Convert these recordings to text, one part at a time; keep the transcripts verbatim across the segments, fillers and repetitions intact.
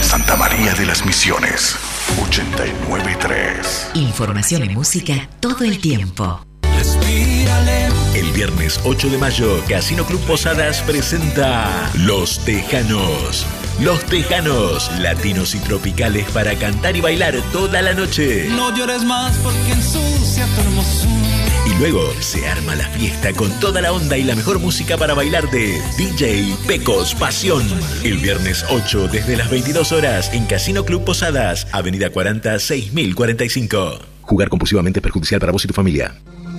Santa María de las Misiones, ochenta y nueve punto tres. Información y música todo el tiempo. El viernes ocho de mayo, Casino Club Posadas presenta Los Tejanos. Los Tejanos, latinos y tropicales para cantar y bailar toda la noche. No llores más porque ensucia tu hermosura. Y luego se arma la fiesta con toda la onda y la mejor música para bailar de D J Pecos Pasión. El viernes ocho desde las veintidós horas en Casino Club Posadas, Avenida cuarenta, seis mil cuarenta y cinco. Jugar compulsivamente es perjudicial para vos y tu familia.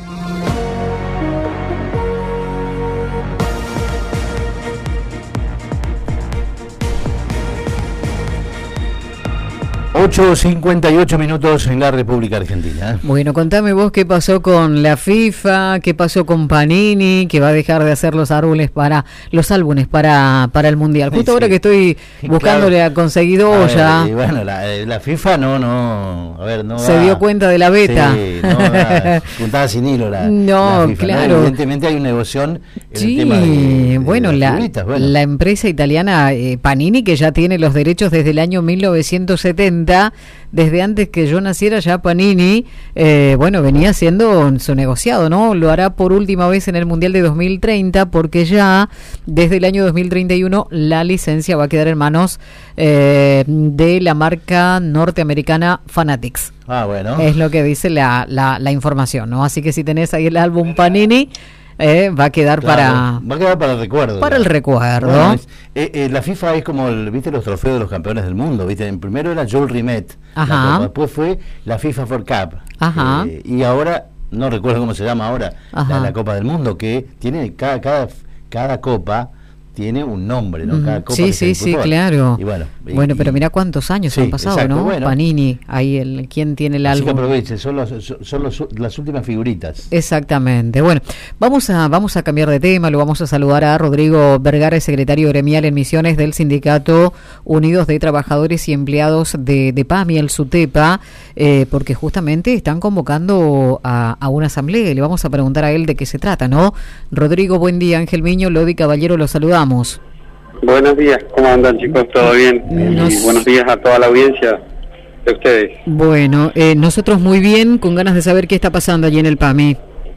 ocho cincuenta y ocho minutos en la República Argentina. Bueno, contame vos qué pasó con la FIFA, qué pasó con Panini, que va a dejar de hacer los árboles para los álbumes para para el Mundial. Justo sí, ahora sí. que estoy buscándole claro. a conseguido a ya. Ver, bueno, la, la FIFA no, no, a ver, no se da, dio cuenta de la beta. Sí, no da, puntada sin hilo la, no, la FIFA. claro. No, evidentemente hay una negoción en sí, el tema de, de, bueno, de la, bueno, la empresa italiana eh, Panini, que ya tiene los derechos desde el año mil novecientos setenta. Desde antes que yo naciera ya Panini, eh, bueno, venía haciendo su negociado, ¿no? Lo hará por última vez en el Mundial de dos mil treinta, porque ya desde el año dos mil treinta y uno la licencia va a quedar en manos eh, de la marca norteamericana Fanatics. Ah, bueno. Es lo que dice la, la, la información, ¿no? Así que si tenés ahí el álbum Panini... Eh, va a quedar claro, para va a quedar para el recuerdo para ¿no? el recuerdo bueno, es, eh, eh, la FIFA es como el, viste los trofeos de los campeones del mundo, viste, en primero era Jules Rimet, ajá. después fue la FIFA Ford Cup, ajá. Eh, y ahora no recuerdo cómo se llama ahora la, la Copa del Mundo, que tiene cada cada cada copa tiene un nombre, ¿no? Cada copa sí, que sí, se sí, claro. Y bueno, y, bueno, pero y, mira cuántos años sí, han pasado, exacto, ¿no? Bueno. Panini, ahí el quién tiene el Así álbum. Que aproveche, son, los, son los, las últimas figuritas. Exactamente. Bueno, vamos a vamos a cambiar de tema, lo vamos a saludar a Rodrigo Vergara, secretario gremial en Misiones del Sindicato Unidos de Trabajadores y Empleados de, de PAMI, el SUTEPA, eh, porque justamente están convocando a, a una asamblea y le vamos a preguntar a él de qué se trata, ¿no? Rodrigo, buen día. Ángel Miño, Lodi Caballero, los saludamos. Buenos días, ¿cómo andan, chicos? ¿Todo bien? Nos... Y buenos días a toda la audiencia de ustedes. Bueno, eh, nosotros muy bien, con ganas de saber qué está pasando allí en el PAMI.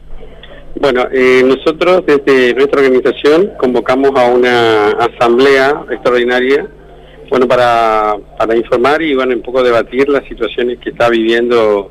Bueno, eh, nosotros desde nuestra organización convocamos a una asamblea extraordinaria, bueno, para, para informar y, bueno, un poco debatir las situaciones que está viviendo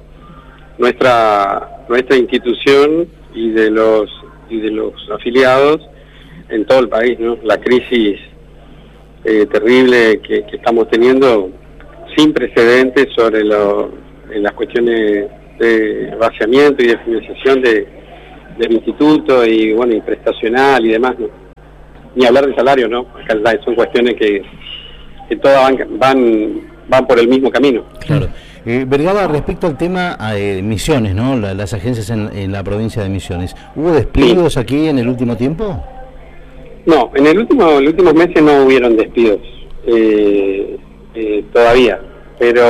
nuestra nuestra institución y de los y de los afiliados en todo el país, ¿no? La crisis Eh, terrible que, que estamos teniendo sin precedentes sobre lo, en las cuestiones de vaciamiento y de financiación de, del instituto y bueno y prestacional y demás, ¿no? Ni hablar de salario, ¿no? Acá son cuestiones que, que todas van, van van por el mismo camino. Claro. Eh, Vergara, respecto al tema de eh, Misiones, ¿no? La, las agencias en, en la provincia de Misiones, ¿hubo despidos sí. aquí en el último tiempo? No, en el último, en los últimos meses no hubieron despidos eh, eh, todavía, pero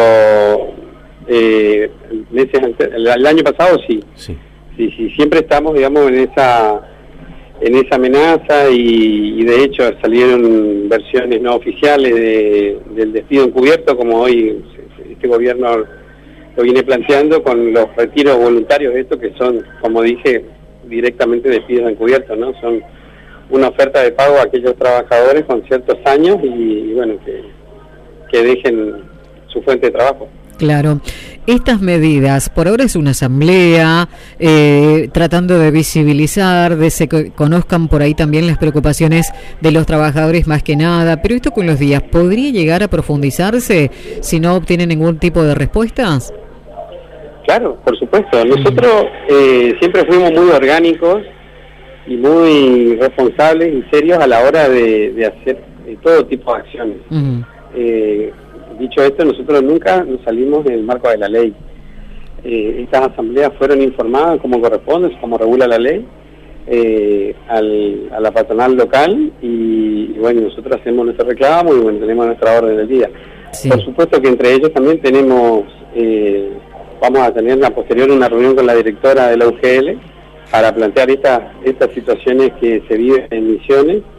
eh, meses antes, el, el año pasado sí. Sí. sí, sí, siempre estamos, digamos, en esa en esa amenaza y, y de hecho salieron versiones no oficiales de, del despido encubierto, como hoy este gobierno lo viene planteando con los retiros voluntarios, esto que son, como dije, directamente despidos encubiertos, ¿no? Son una oferta de pago a aquellos trabajadores con ciertos años y, y bueno, que, que dejen su fuente de trabajo. Claro. Estas medidas, por ahora es una asamblea, eh, tratando de visibilizar, de se conozcan por ahí también las preocupaciones de los trabajadores más que nada, pero esto con los días, ¿podría llegar a profundizarse si no obtiene ningún tipo de respuestas? Claro, por supuesto. Nosotros eh, siempre fuimos muy orgánicos y muy responsables y serios a la hora de, de hacer eh, todo tipo de acciones. Uh-huh. eh, dicho esto, nosotros nunca nos salimos del marco de la ley. Eh, estas asambleas fueron informadas como corresponde, como regula la ley, eh, al, a la patronal local y, y bueno, nosotros hacemos nuestro reclamo y bueno, tenemos nuestra orden del día. Sí. Por supuesto que entre ellos también tenemos, eh, vamos a tener la posterior una reunión con la directora de la U G L para plantear estas estas situaciones que se viven en Misiones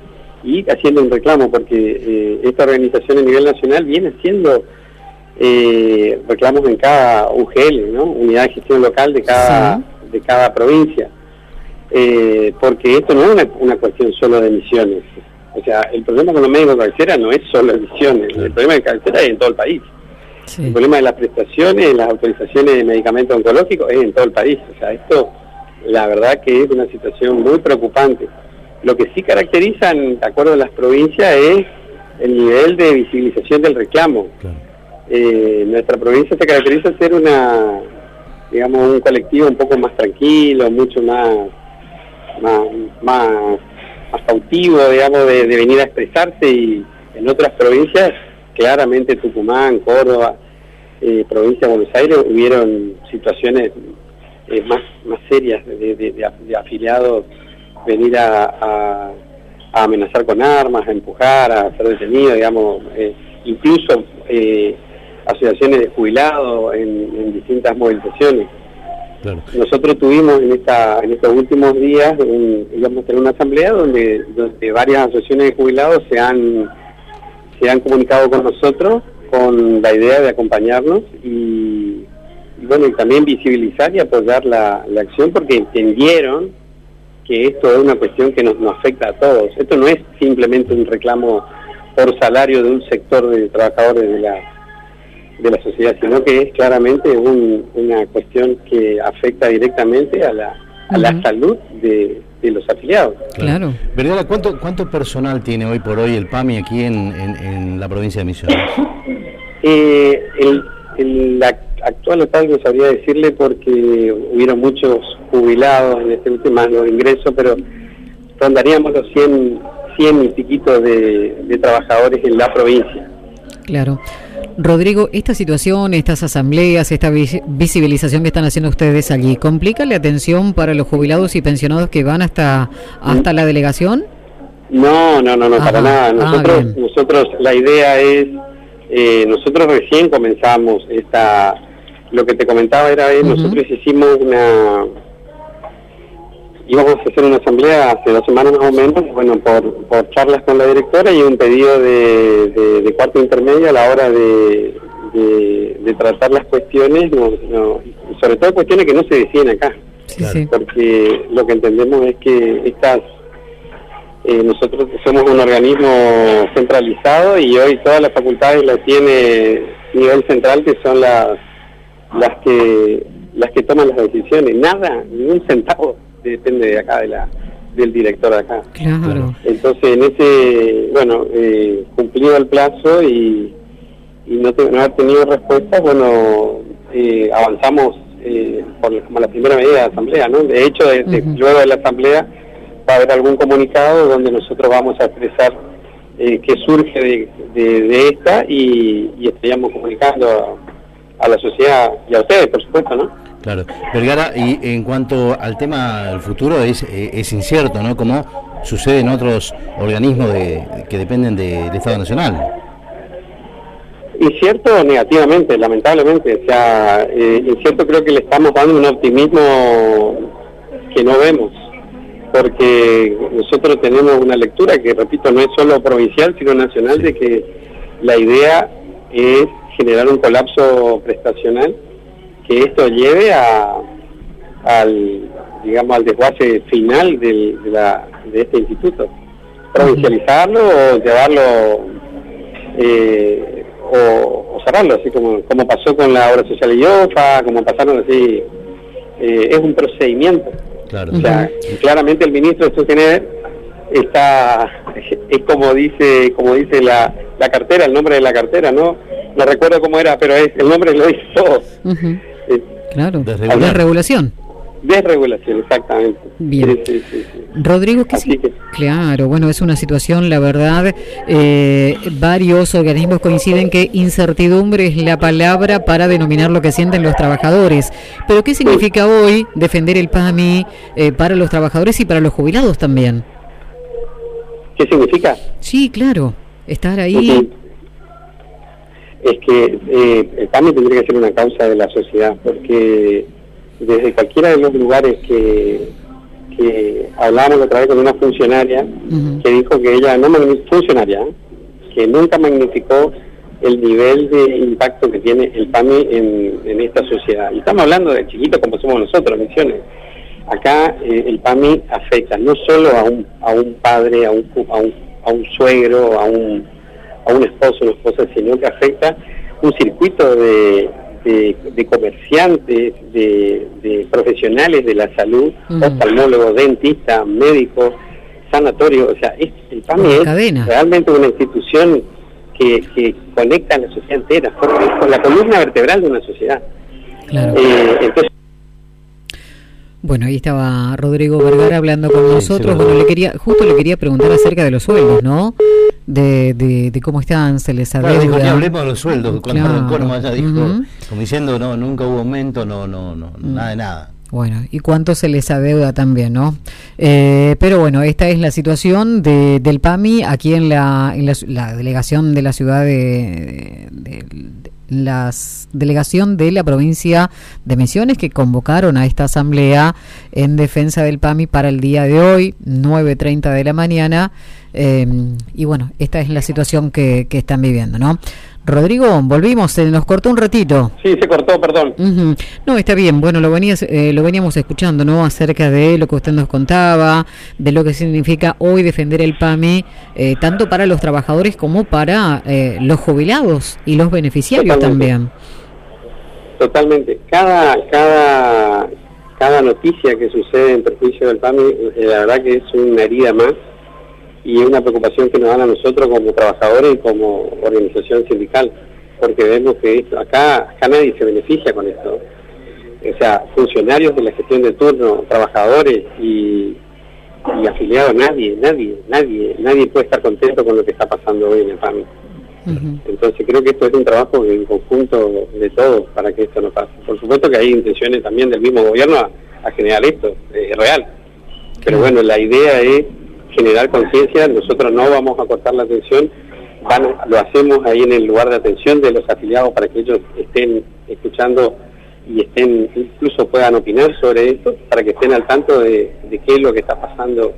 y haciendo un reclamo, porque eh, esta organización a nivel nacional viene haciendo eh, reclamos en cada U G L, ¿no? Unidad de Gestión Local de cada, sí. de cada provincia, eh, porque esto no es una, una cuestión solo de Misiones. O sea, el problema con los médicos de cabecera no es solo Misiones, el problema de cabecera es en todo el país. Sí. El problema de las prestaciones, las autorizaciones de medicamentos oncológicos es en todo el país. O sea, esto, la verdad que es una situación muy preocupante. Lo que sí caracteriza, de acuerdo a las provincias, es el nivel de visibilización del reclamo. Claro. Eh, nuestra provincia se caracteriza por ser una, digamos, un colectivo un poco más tranquilo, mucho más, más, más, más cautivo, digamos, de, de venir a expresarse, y en otras provincias, claramente Tucumán, Córdoba, eh, provincia de Buenos Aires, hubieron situaciones eh, más, más serias de, de, de, de afiliados venir a, a, a amenazar con armas, a empujar, a ser detenidos, digamos, eh, incluso eh, asociaciones de jubilados en, en distintas movilizaciones. Claro. Nosotros tuvimos en esta en estos últimos días, un, íbamos a tener una asamblea donde, donde varias asociaciones de jubilados se han, se han comunicado con nosotros con la idea de acompañarnos y, y bueno, y también visibilizar y apoyar la, la acción, porque entendieron que esto es una cuestión que nos, nos afecta a todos. Esto no es simplemente un reclamo por salario de un sector de trabajadores de la de la sociedad, sino que es claramente un, una cuestión que afecta directamente a la a la uh-huh. salud de, de los afiliados. Claro. Vergara, ¿cuánto cuánto personal tiene hoy por hoy el PAMI aquí en, en, en la provincia de Misiones? Eh, el, el la actual local no sabría decirle, porque hubieron muchos jubilados en este último año de ingreso, pero rondaríamos los cien, cien y piquitos de, de trabajadores en la provincia. Claro. Rodrigo, esta situación, estas asambleas, esta vis- visibilización que están haciendo ustedes allí, ¿complica la atención para los jubilados y pensionados que van hasta hasta la delegación? No, no, no, no, Ajá. para nada. Nosotros, ah, nosotros la idea es, eh, nosotros recién comenzamos esta... Lo que te comentaba era, eh, uh-huh. nosotros hicimos una, íbamos a hacer una asamblea hace dos semanas más o menos, bueno, por, por charlas con la directora y un pedido de, de, de cuarto intermedio a la hora de, de, de tratar las cuestiones, no, no, sobre todo cuestiones que no se deciden acá, sí, sí. porque lo que entendemos es que estas, eh, nosotros somos un organismo centralizado y hoy todas las facultades las tiene a nivel central, que son las las que las que toman las decisiones. Nada, ni un centavo depende de acá, de la del director de acá. Claro. Entonces, en ese, bueno, eh, cumplido el plazo y, y no, te, no haber tenido respuesta, bueno, eh, avanzamos eh, por como la primera medida de la asamblea, ¿no? De hecho, de, de, uh-huh. luego de la asamblea va a haber algún comunicado donde nosotros vamos a expresar eh, qué surge de, de, de esta y, y estaríamos comunicando a, a la sociedad y a ustedes, por supuesto, ¿no? Claro. Vergara, y en cuanto al tema del futuro, es, es incierto, ¿no? Como sucede en otros organismos de, que dependen de, del Estado Nacional. Incierto negativamente, lamentablemente. O sea, eh, incierto creo que le estamos dando un optimismo que no vemos, porque nosotros tenemos una lectura que, repito, no es solo provincial, sino nacional, sí. de que la idea es generar un colapso prestacional, que esto lleve a al digamos al desguace final del, de, la, de este instituto, provincializarlo o llevarlo eh, o, o cerrarlo, así como como pasó con la obra social de IOFA, como pasaron así, eh, es un procedimiento. Claro. O sea, uh-huh. claramente el ministro de Sostener está, es como dice como dice la, la cartera, el nombre de la cartera, ¿no? No recuerdo cómo era, pero es el nombre lo dice todo. Uh-huh. Eh, claro, desregulación. Desregulación, exactamente. Bien. Sí, sí, sí, sí. Rodrigo, ¿qué sí? Que... Claro, bueno, es una situación, la verdad, eh, varios organismos coinciden que incertidumbre es la palabra para denominar lo que sienten los trabajadores. Pero ¿qué significa sí. hoy defender el PAMI eh, para los trabajadores y para los jubilados también? ¿Qué significa? Sí, claro, estar ahí... Uh-huh. Es que eh, el PAMI tendría que ser una causa de la sociedad, porque desde cualquiera de los lugares que, que hablábamos otra vez con una funcionaria uh-huh. que dijo que ella, no funcionaria, ¿eh? que nunca magnificó el nivel de impacto que tiene el PAMI en, en esta sociedad. Y estamos hablando de chiquitos como somos nosotros, Misiones. Acá eh, el PAMI afecta no solo a un a un padre, a un a un, a un suegro, a un a un esposo, una esposa, sino que afecta un circuito de de, de comerciantes, de, de profesionales de la salud, uh-huh. oftalmólogos, dentistas, médicos, sanatorios. O sea, es, el PAMI es cadena. Realmente una institución que, que conecta a la sociedad entera, con la columna vertebral de una sociedad. Claro. Eh, entonces, bueno, ahí estaba Rodrigo Vergara hablando con nosotros. Bueno, le quería, justo le quería preguntar acerca de los sueldos, ¿no? De, de, de cómo están, se les adeuda. Claro, dijo, ni hablemos de los sueldos, cuando claro. el Cormo allá dijo, uh-huh. como diciendo, no, nunca hubo aumento, no, no, no, uh-huh. nada de nada. Bueno, y cuánto se les adeuda también, ¿no? Eh, pero bueno, esta es la situación de, del PAMI aquí en la, en la, la delegación de la ciudad de, de, de, de las delegación de la provincia de Misiones, que convocaron a esta asamblea en defensa del PAMI para el día de hoy, nueve treinta de la mañana, eh, y bueno, esta es la situación que, que están viviendo, ¿no? Rodrigo, volvimos, se nos cortó un ratito. Sí, se cortó, perdón. Uh-huh. No, está bien, bueno, lo venías, eh, lo veníamos escuchando, ¿no? Acerca de lo que usted nos contaba, de lo que significa hoy defender el PAMI, eh, tanto para los trabajadores como para eh, los jubilados y los beneficiarios. Totalmente. También. Totalmente. Cada, cada, cada noticia que sucede en perjuicio del PAMI, eh, la verdad que es una herida más, y es una preocupación que nos dan a nosotros como trabajadores y como organización sindical, porque vemos que esto, acá, acá nadie se beneficia con esto. O sea, funcionarios de la gestión de turno, trabajadores y, y afiliados, nadie, nadie, nadie, nadie puede estar contento con lo que está pasando hoy en el PAMI. Uh-huh. Entonces creo que esto es un trabajo en conjunto de todos para que esto no pase. Por supuesto que hay intenciones también del mismo gobierno a, a generar esto, es real. Pero bueno, la idea es generar conciencia. Nosotros no vamos a cortar la atención, van, lo hacemos ahí en el lugar de atención de los afiliados para que ellos estén escuchando y estén, incluso puedan opinar sobre esto, para que estén al tanto de, de qué es lo que está pasando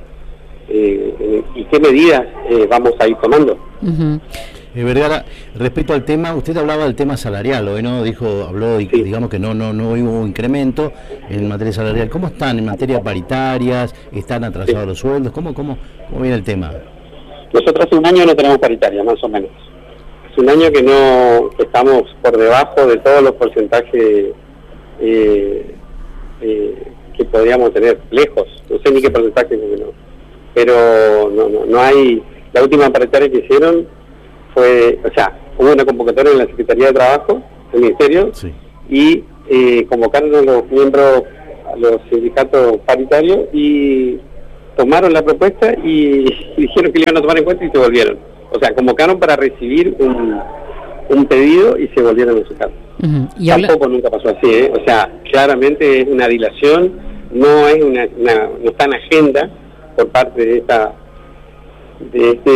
eh, y qué medidas eh, vamos a ir tomando. Uh-huh. Eh, Vergara, respecto al tema, usted hablaba del tema salarial, hoy no dijo, habló y sí. digamos que no no no hubo incremento en materia salarial. ¿Cómo están en materia paritarias? ¿Están atrasados sí. los sueldos? ¿Cómo cómo cómo viene el tema? Nosotros hace un año no tenemos paritaria, más o menos. Hace un año que no que estamos por debajo de todos los porcentajes eh, eh, que podríamos tener, lejos. No sé ni qué porcentaje, no, pero no, no no hay. La última paritaria que hicieron fue, o sea, hubo una convocatoria en la Secretaría de Trabajo, del Ministerio, sí. y eh, convocaron a los miembros, a los sindicatos paritarios, y tomaron la propuesta y, y dijeron que le iban a tomar en cuenta y se volvieron. O sea, convocaron para recibir un, un pedido y se volvieron a su casa. Uh-huh. ¿Y Tampoco habla... nunca pasó así, ¿eh? O sea, claramente es una dilación, no es una, una no está en agenda por parte de esta de este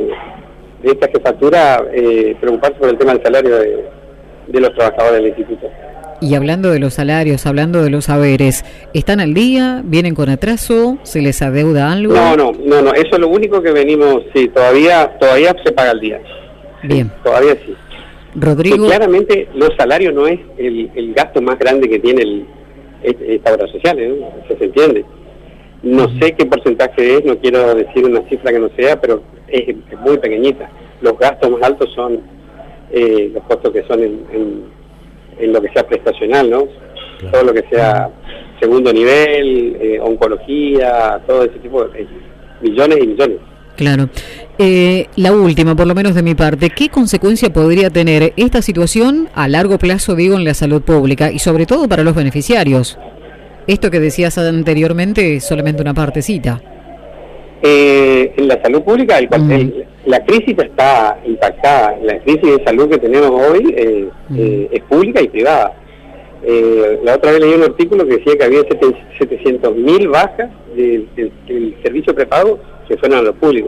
de esta jefatura eh, preocuparse por el tema del salario de, de los trabajadores del instituto. Y hablando de los salarios, hablando de los saberes, ¿están al día? ¿Vienen con atraso? ¿Se les adeuda algo? No, no, no, no, eso es lo único que venimos, sí, todavía todavía se paga al día. Bien. Sí, todavía sí. Rodrigo. Y claramente los salarios no es el, el gasto más grande que tiene el, esta obra social, ¿eh? Eso se entiende. No sé qué porcentaje es, no quiero decir una cifra que no sea, pero es, es muy pequeñita. Los gastos más altos son eh, los costos que son en, en, en lo que sea prestacional, ¿no? Claro. Todo lo que sea segundo nivel, eh, oncología, todo ese tipo de eh, millones y millones. Claro. Eh, la última, por lo menos de mi parte, ¿qué consecuencia podría tener esta situación a largo plazo, digo, en la salud pública y sobre todo para los beneficiarios? Esto que decías anteriormente es solamente una partecita. Eh, en la salud pública, el, mm. el, la crisis está impactada. La crisis de salud que tenemos hoy eh, mm. eh, es pública y privada. Eh, la otra vez leí un artículo que decía que había setecientos mil bajas del, del, del servicio prepago que fueron a lo público.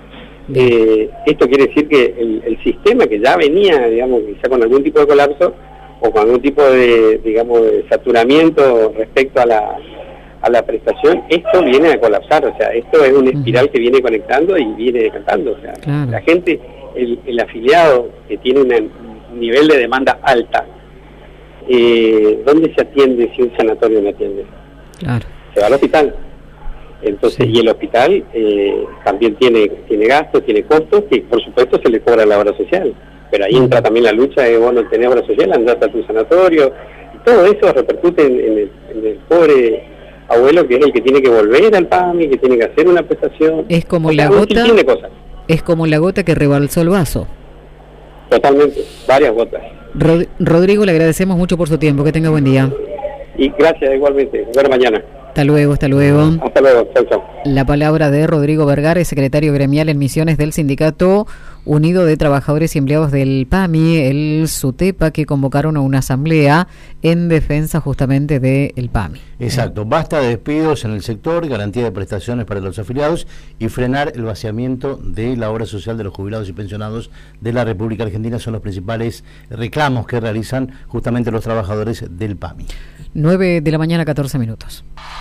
Eh, esto quiere decir que el, el sistema que ya venía, digamos, quizá con algún tipo de colapso o con algún tipo de, digamos, de saturamiento respecto a la a la prestación, esto viene a colapsar, o sea, esto es una espiral que viene conectando y viene decantando, o sea, claro. La gente, el, el afiliado que tiene una, un nivel de demanda alta, eh, ¿dónde se atiende si un sanatorio no atiende? Claro. Se va al hospital. Entonces, sí. Y el hospital eh, también tiene tiene gastos, tiene costos, que por supuesto se le cobra la obra social, pero ahí uh-huh. entra también la lucha de, bueno, tener obra social, andás a tu sanatorio, y todo eso repercute en, en, el, en el pobre abuelo, que es el que tiene que volver al PAMI, que tiene que hacer una prestación. Es como o sea, la gota, tiene cosas. Es como la gota que rebalsó el vaso. Totalmente, varias gotas. Rod- Rodrigo, le agradecemos mucho por su tiempo, que tenga buen día. Y gracias igualmente, nos vemos mañana. Hasta luego, hasta luego. Hasta luego, chau, chau. La palabra de Rodrigo Vergara, secretario gremial en Misiones del Sindicato Unido de Trabajadores y Empleados del PAMI, el SUTEPA, que convocaron a una asamblea en defensa justamente del PAMI. Exacto, basta de despidos en el sector, garantía de prestaciones para los afiliados y frenar el vaciamiento de la obra social de los jubilados y pensionados de la República Argentina son los principales reclamos que realizan justamente los trabajadores del PAMI. nueve de la mañana, catorce minutos.